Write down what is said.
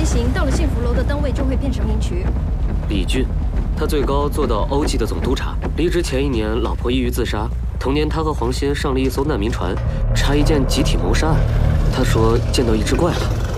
行，到了幸福楼的单位就会变成民渠。 李俊，他最高做到欧级的总督察，离职前1年，老婆抑郁自杀。同年，他和黄鑫上了一艘难民船，查一件集体谋杀案。他说见到一只怪了。